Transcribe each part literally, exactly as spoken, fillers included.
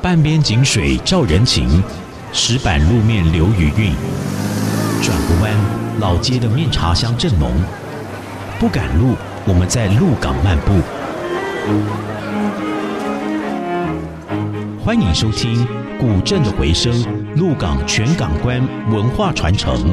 半边井水照人情，石板路面留余韵。转个弯，老街的面茶香正浓。不赶路，我们在鹿港漫步。欢迎收听古镇的回声，鹿港全港观文化传承。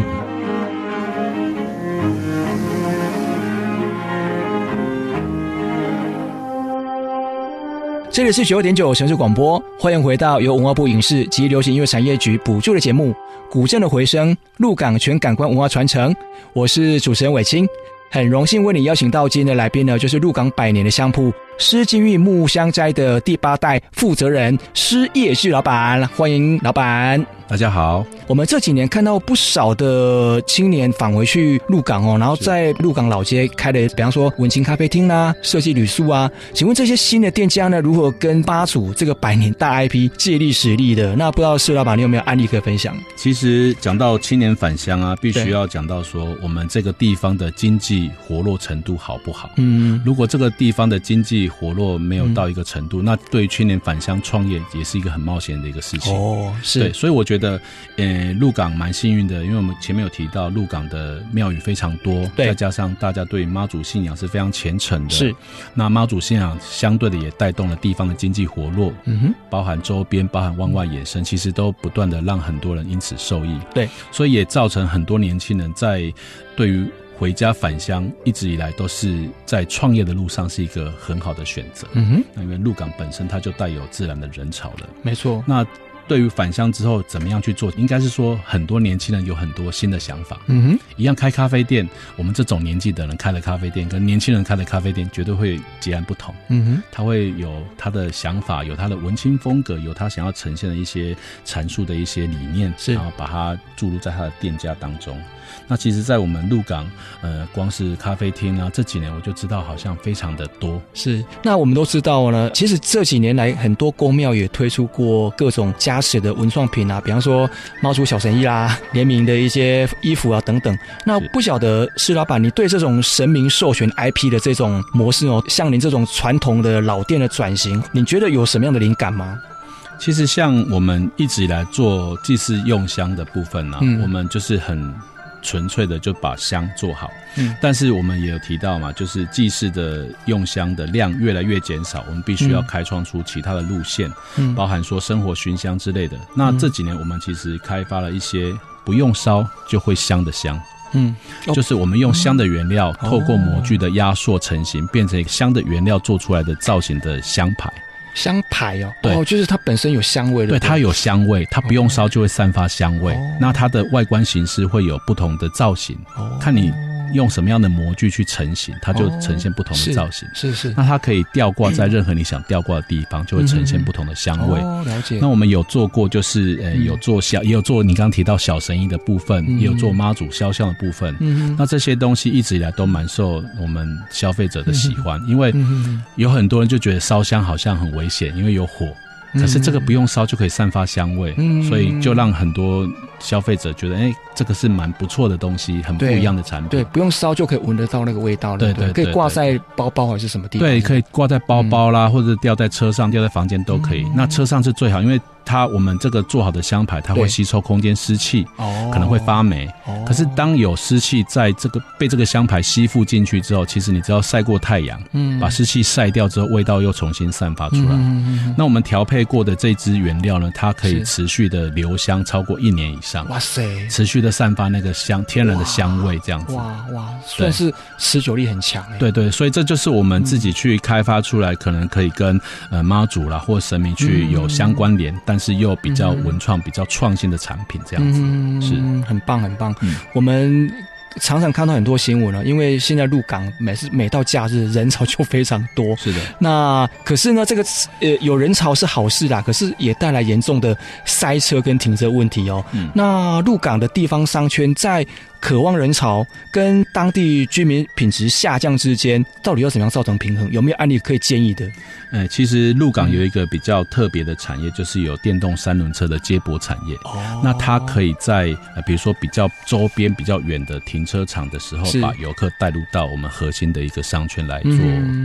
这里是九二点九城市广播，欢迎回到由文化部影视及流行音乐产业局补助的节目《古镇的回声》，鹿港全感官文化传承。我是主持人伟清，很荣幸为你邀请到今天的来宾呢，就是鹿港百年的香铺施金玉木香斋的第八代负责人施业志老板，欢迎老板。 大家好， 我们这几年看到不少的青年返回去鹿港哦，然后在鹿港老街开的，比方说文青咖啡厅啦、设计旅宿啊，请问这些新的店家呢，如何跟妈祖这个百年大 I P 借力使力的？那不知道施老板你有没有案例可以分享？ 其实讲到青年返乡啊，必须要讲到说我们这个地方的经济活络程度好不好？嗯，如果这个地方的经济活络没有到一个程度，嗯、那对于青年返乡创业也是一个很冒险的一个事情。哦，是，对，所以我觉得。呃，鹿港蛮幸运的，因为我们前面有提到鹿港的庙宇非常多，再加上大家对妈祖信仰是非常虔诚的，是。那妈祖信仰相对的也带动了地方的经济活络，嗯哼，包含周边，包含湾外衍生，其实都不断的让很多人因此受益，对，所以也造成很多年轻人在对于回家返乡一直以来都是在创业的路上是一个很好的选择，嗯哼，那因为鹿港本身它就带有自然的人潮了，没错，那。对于返乡之后怎么样去做，应该是说很多年轻人有很多新的想法，嗯哼，一样开咖啡店，我们这种年纪的人开的咖啡店跟年轻人开的咖啡店绝对会截然不同，嗯哼，他会有他的想法，有他的文青风格，有他想要呈现的一些阐述的一些理念，是，然后把它注入在他的店家当中。那其实在我们鹿港呃，光是咖啡厅啊，这几年我就知道好像非常的多。是，那我们都知道呢，其实这几年来很多宫庙也推出过各种家饰的文创品啊，比方说妈祖小神衣啦，联名的一些衣服啊等等。那不晓得施老板，你对这种神明授权 I P 的这种模式哦，像您这种传统的老店的转型，你觉得有什么样的灵感吗？ 其实像我们一直以来做祭祀用香的部分啊，嗯、我们就是很纯粹的就把香做好，嗯，但是我们也有提到嘛，就是祭祀的用香的量越来越减少，我们必须要开创出其他的路线，嗯，包含说生活熏香之类的。那这几年我们其实开发了一些不用烧就会香的香。嗯，就是我们用香的原料，嗯、透过模具的压缩成型，变成一个香的原料做出来的造型的香牌。 香牌哦，对，哦，就是它本身有香味的， 对，它有香味，它不用烧就会散发香味。哦、那它的外观形式会有不同的造型，哦、看你用什么样的模具去成型，它就呈现不同的造型。哦、是 是, 是。那它可以吊挂在任何你想吊挂的地方，嗯、就会呈现不同的香味。哦，了解。那我们有做过，就是呃，有做小，也有做你刚刚提到小神医的部分，嗯、也有做妈祖肖像的部分。嗯，那这些东西一直以来都蛮受我们消费者的喜欢，嗯、因为有很多人就觉得烧香好像很危险，因为有火。可是这个不用烧就可以散发香味，嗯、所以就让很多消费者觉得，哎、欸，这个是蛮不错的东西，很不一样的产品。对， 对，不用烧就可以闻得到那个味道了。对 对, 对, 对，可以挂在包包还是什么地方？ 对，可以挂在包包啦，嗯、或者吊在车上、吊在房间都可以。嗯、那车上是最好，因为它我们这个做好的香牌，它会吸收空间湿气，可能会发霉。哦、可是当有湿气在这个被这个香牌吸附进去之后，其实你只要晒过太阳，嗯、把湿气晒掉之后，味道又重新散发出来。嗯、那我们调配过的这支原料呢，它可以持续的留香超过一年以上。哇塞！持续的散发那个香天然的香味，这样子。哇哇，算是持久力很强。对对，所以这就是我们自己去开发出来，可能可以跟呃妈祖啦或神明去有相关联，嗯、但是又比较文创、嗯、比较创新的产品，这样子。嗯、是很棒很棒。嗯、我们常常看到很多新闻了，因为现在鹿港每次每到假日人潮就非常多。是的。那可是呢，这个呃有人潮是好事啦，可是也带来严重的塞车跟停车问题哦。嗯、那鹿港的地方商圈在渴望人潮跟当地居民品质下降之间，到底要怎么样造成平衡？有没有案例可以建议的？ 呃，其实鹿港有一个比较特别的产业，就是有电动三轮车的接驳产业。哦，那它可以在呃，比如说比较周边、比较远的停车场的时候，把游客带入到我们核心的一个商圈来做、嗯、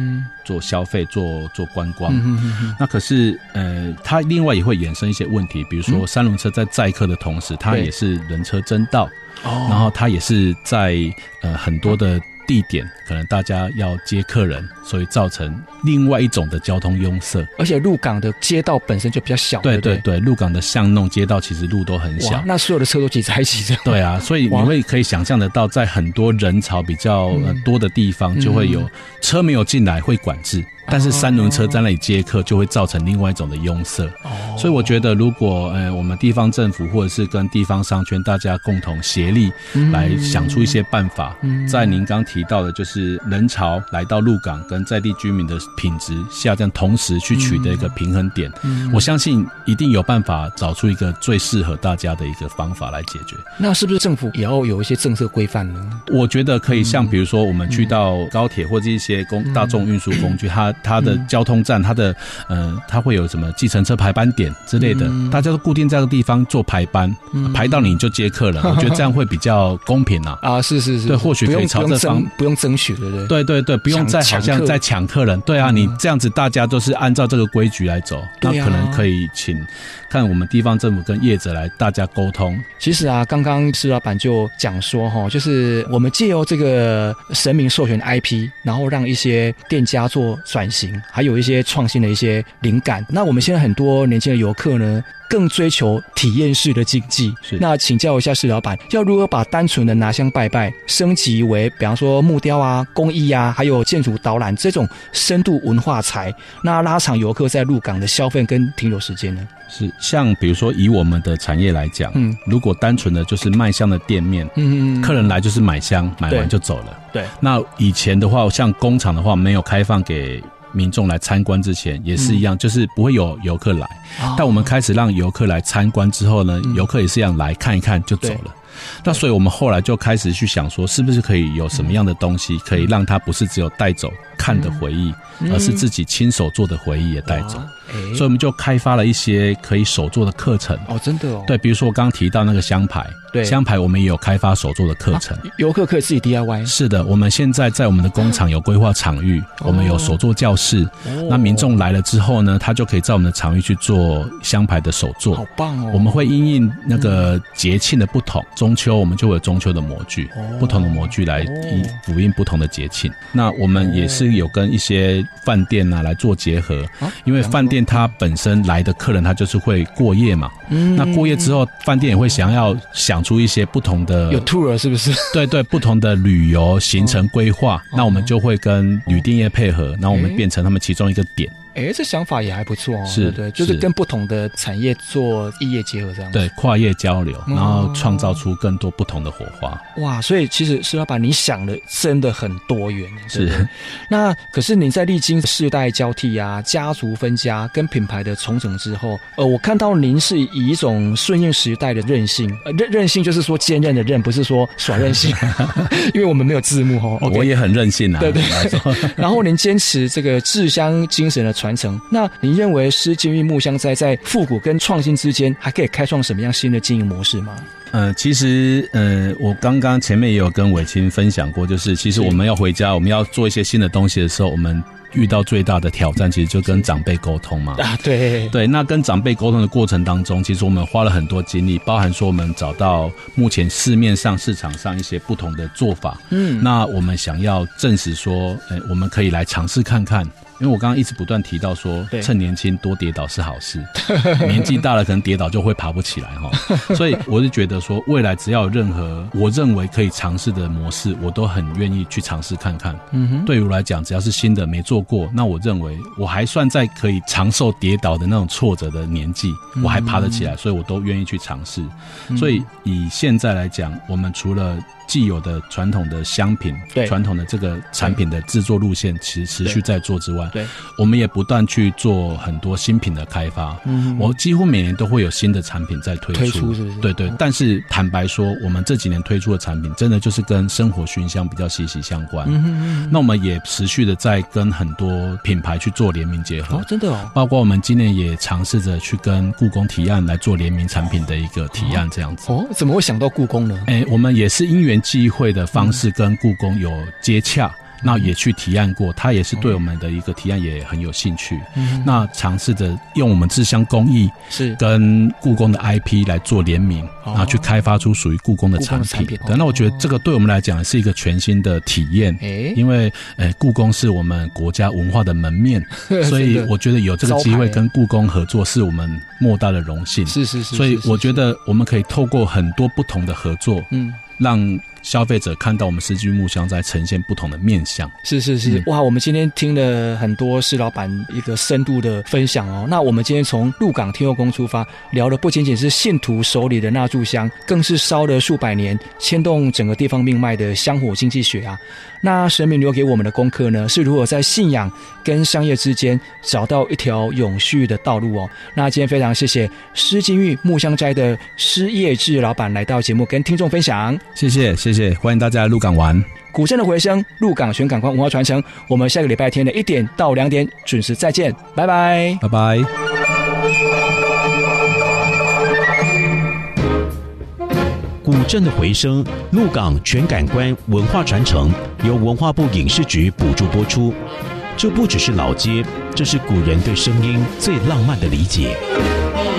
做消费、做做观光。嗯哼哼，那可是呃，它另外也会衍生一些问题，比如说三轮车在载客的同时，它也是人车争道，然后它也是在呃很多的地点可能大家要接客人，所以造成另外一种的交通拥塞。 而且鹿港的街道本身就比较小， 对对对, 对, 对，鹿港的巷弄街道其实路都很小， 那所有的车都挤在一起这样。 对啊，所以你会可以想象得到，在很多人潮比较、呃、多的地方，就会有、嗯、车没有进来会管制，但是三轮车在那里接客就会造成另外一种的拥塞。哦，所以我觉得如果呃我们地方政府或者是跟地方商圈大家共同协力来想出一些办法，嗯、在您刚提到的就是人潮来到鹿港跟在地居民的品质下降，同时去取得一个平衡点，嗯、我相信一定有办法找出一个最适合大家的一个方法来解决。 那是不是政府也要有一些政策规范呢？ 我觉得可以，像比如说我们去到高铁或者一些公、嗯、大众运输工具，它它的交通站，它的呃，它会有什么计程车排班点之类的，嗯、大家都固定在这个地方做排班，嗯、排到你就接客了。我觉得这样会比较公平啊。 啊，是是是， 对，或许可以朝这方不用争取，对不对？ 对对对，不用再好像在抢客人。对啊，嗯、你这样子大家都是按照这个规矩来走，那可能可以请看我们地方政府跟业者来大家沟通。 其实啊，刚刚施老板就讲说哈，就是我们借由这个神明授权的 I P， 然后让一些店家做转型，还有一些创新的一些灵感。那我们现在很多年轻的游客呢，更追求体验式的经济。那请教一下施老板，要如何把单纯的拿香拜拜升级为比方说木雕啊、工艺啊，还有建筑导览这种深度文化财，那拉长游客在鹿港的消费跟停留时间呢？ 是，像比如说以我们的产业来讲，嗯，如果单纯的就是卖香的店面，嗯，客人来就是买香，买完就走了。 对， 那以前的话，像工厂的话，没有开放给民众来参观之前也是一样，嗯、就是不会有游客来。哦、但我们开始让游客来参观之后呢，游、嗯、客也是一样来看一看就走了。那所以我们后来就开始去想说，是不是可以有什么样的东西可以让他不是只有带走看的回忆，嗯、而是自己亲手做的回忆也带走。所以我们就开发了一些可以手做的课程。 哦，真的哦。 对，比如说我刚刚提到那个香牌，对，香牌我们也有开发手做的课程， 游客可以自己 D I Y。 是的，我们现在在我们的工厂有规划场域，哦、我们有手作教室。哦、那民众来了之后呢，他就可以在我们的场域去做香牌的手作。 好棒哦！ 我们会因应那个节庆的不同，中秋我们就会有中秋的模具，哦、不同的模具来辅应不同的节庆。那我们也是有跟一些饭店啊来做结合，哦、因为饭店它本身来的客人他就是会过夜嘛，嗯、那过夜之后饭店也会想要想出一些不同的有 tour 是不是？ 对对，不同的旅游行程规划，哦、那我们就会跟旅店业配合，然后我们变成他们其中一个点。 哎，这想法也还不错哦。 是， 对，就是跟不同的产业做异业结合这样子。 对，跨业交流，然后创造出更多不同的火花。 哇，所以其实施老板你想的真的很多元，对不对？ 是。 那可是你在历经世代交替啊、家族分家跟品牌的重整之后，呃，我看到您是以一种顺应时代的韧性，呃，韧韧性就是说坚韧的韧，不是说耍任性，因为我们没有字幕哦。 Okay， 我也很任性啊。 对对。然后您坚持这个制香精神的传承，那你认为施金玉木香斋在复古跟创新之间还可以开创什么样新的经营模式吗？ 呃，其实呃，我刚刚前面也有跟伟清分享过，就是其实我们要回家，我们要做一些新的东西的时候，我们遇到最大的挑战其实就跟长辈沟通嘛。 啊，对对，那跟长辈沟通的过程当中，其实我们花了很多精力，包含说我们找到目前市面上市场上一些不同的做法，嗯，那我们想要证实说，呃，我们可以来尝试看看。因为我刚刚一直不断提到说，趁年轻多跌倒是好事，年纪大了可能跌倒就会爬不起来哈。所以我是觉得说，未来只要有任何我认为可以尝试的模式，我都很愿意去尝试看看。嗯哼，对于我来讲，只要是新的没做过，那我认为我还算在可以承受跌倒的那种挫折的年纪，我还爬得起来，所以我都愿意去尝试。所以以现在来讲，我们除了既有的传统的香品，传统的这个产品的制作路线持持续在做之外，对，我们也不断去做很多新品的开发。嗯，我几乎每年都会有新的产品在推出， 推出是不是？ 对对。但是坦白说，我们这几年推出的产品，真的就是跟生活熏香比较息息相关。嗯嗯。那我们也持续的在跟很多品牌去做联名结合。 哦，真的哦。 包括我们今年也尝试着去跟故宫提案来做联名产品的一个提案，这样子。 哦，怎么会想到故宫呢？ 哎，我们也是因缘际会的方式跟故宫有接洽， 那也去提案过，他也是对我们的一个提案也很有兴趣。嗯，那尝试着用我们志香工艺是跟故宫的 I P 来做联名，然后去开发出属于故宫的产品。对，那我觉得这个对我们来讲是一个全新的体验，因为呃故宫是我们国家文化的门面，所以我觉得有这个机会跟故宫合作是我们莫大的荣幸。 是是是， 所以我觉得我们可以透过很多不同的合作，嗯，让消费者看到我们石居木箱在呈现不同的面向。 是是是、嗯、哇，我们今天听了很多施老板一个深度的分享哦。那我们今天从鹿港天后宫出发，聊的不仅仅是信徒手里的蜡烛香，更是烧了数百年牵动整个地方命脉的香火经济学啊。那神明留给我们的功课呢，是如何在信仰跟商业之间找到一条永续的道路哦。那今天非常谢谢施金玉木香斋的施业志老板来到节目跟听众分享。 谢谢谢谢，欢迎大家来鹿港玩。 古镇的回声，鹿港全港湾文化传承，我们下个礼拜天的一点到两点准时再见，拜拜拜拜。 古镇的回声，鹿港全感官文化传承，由文化部影视局补助播出。这不只是老街，这是古人对声音最浪漫的理解。